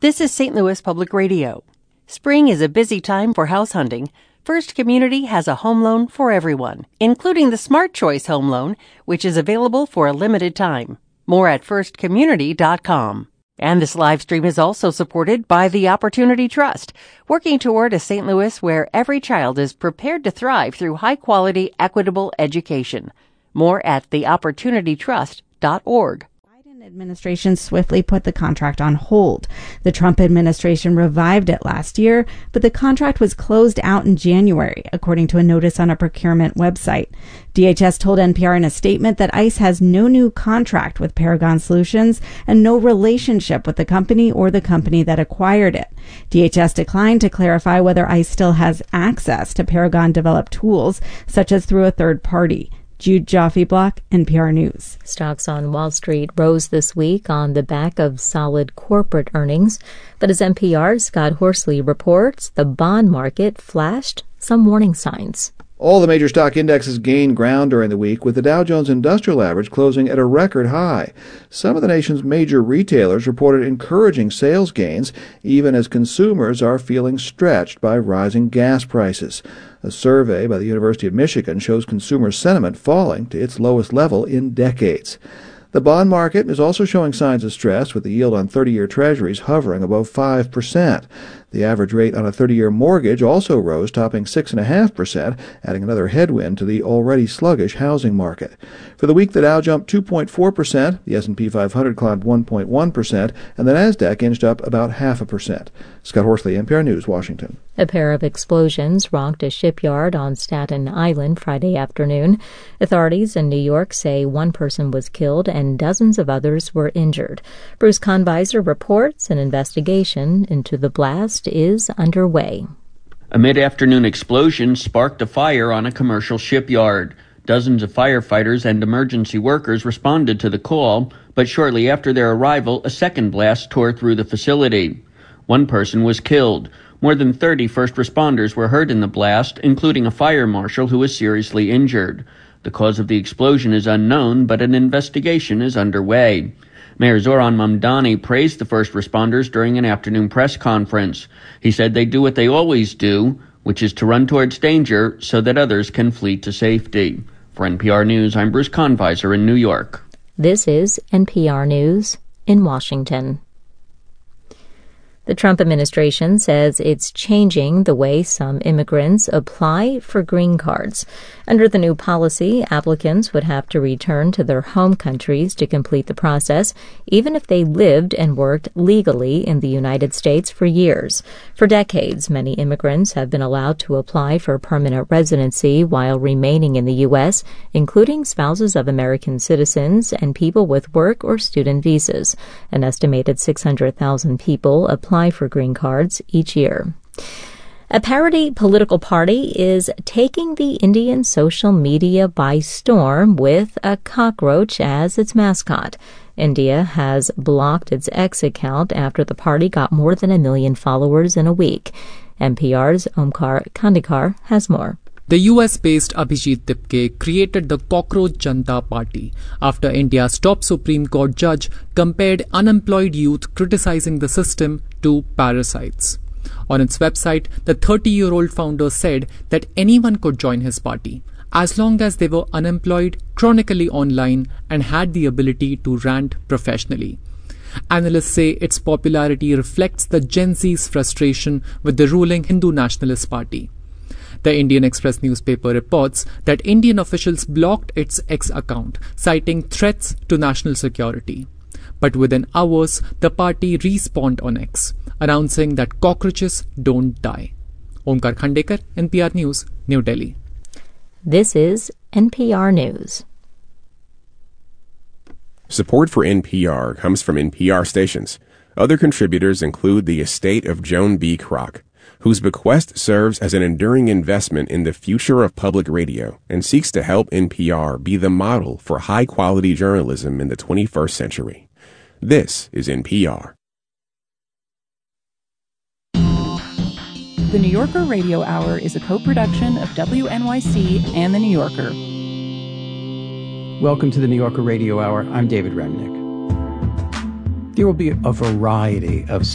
This is St. Louis Public Radio. Spring is a busy time for house hunting. First Community has a home loan for everyone, including the Smart Choice Home Loan, which is available for a limited time. More at firstcommunity.com. And this live stream is also supported by the Opportunity Trust, working toward a St. Louis where every child is prepared to thrive through high-quality, equitable education. More at theopportunitytrust.org. Administration swiftly put the contract on hold. The Trump administration revived it last year, but the contract was closed out in January, according to a notice on a procurement website. DHS told NPR in a statement that ICE has no new contract with Paragon Solutions and no relationship with the company or the company that acquired it. DHS declined to clarify whether ICE still has access to Paragon-developed tools, such as through a third party. Jude Joffe-Block, NPR News. Stocks on Wall Street rose this week on the back of solid corporate earnings. But as NPR's Scott Horsley reports, the bond market flashed some warning signs. All the major stock indexes gained ground during the week, with the Dow Jones Industrial Average closing at a record high. Some of the nation's major retailers reported encouraging sales gains, even as consumers are feeling stretched by rising gas prices. A survey by the University of Michigan shows consumer sentiment falling to its lowest level in decades. The bond market is also showing signs of stress, with the yield on 30-year treasuries hovering above 5%. The average rate on a 30-year mortgage also rose, topping 6.5%, adding another headwind to the already sluggish housing market. For the week, the Dow jumped 2.4%, the S&P 500 climbed 1.1%, and the Nasdaq inched up about 0.5%. Scott Horsley, NPR News, Washington. A pair of explosions rocked a shipyard on Staten Island Friday afternoon. Authorities in New York say one person was killed and dozens of others were injured. Bruce Conviser reports an investigation into the blast is underway. A mid-afternoon explosion sparked a fire on a commercial shipyard. Dozens of firefighters and emergency workers responded to the call, but shortly after their arrival, a second blast tore through the facility. One person was killed. More than 30 first responders were hurt in the blast, including a fire marshal who was seriously injured. The cause of the explosion is unknown, but an investigation is underway. Mayor Zoran Mamdani praised the first responders during an afternoon press conference. He said they do what they always do, which is to run towards danger so that others can flee to safety. For NPR News, I'm Bruce Conviser in New York. This is NPR News in Washington. The Trump administration says it's changing the way some immigrants apply for green cards. Under the new policy, applicants would have to return to their home countries to complete the process, even if they lived and worked legally in the United States for years. For decades, many immigrants have been allowed to apply for permanent residency while remaining in the U.S., including spouses of American citizens and people with work or student visas. An estimated 600,000 people apply for green cards each year. A parody political party is taking the Indian social media by storm with a cockroach as its mascot. India has blocked its X account after the party got more than 1 million followers in a week. NPR's Omkar Kandikar has more. The US-based Abhijit Dipke created the Cockroach Janta Party after India's top Supreme Court judge compared unemployed youth criticizing the system to parasites. On its website, the 30-year-old founder said that anyone could join his party, as long as they were unemployed, chronically online, and had the ability to rant professionally. Analysts say its popularity reflects the Gen Z's frustration with the ruling Hindu Nationalist Party. The Indian Express newspaper reports that Indian officials blocked its X account, citing threats to national security. But within hours, the party respawned on X, announcing that cockroaches don't die. Omkar Khandekar, NPR News, New Delhi. This is NPR News. Support for NPR comes from NPR stations. Other contributors include the estate of Joan B. Kroc, whose bequest serves as an enduring investment in the future of public radio and seeks to help NPR be the model for high-quality journalism in the 21st century. This is NPR. The New Yorker Radio Hour is a co-production of WNYC and The New Yorker. Welcome to the New Yorker Radio Hour. I'm David Remnick. There will be a variety of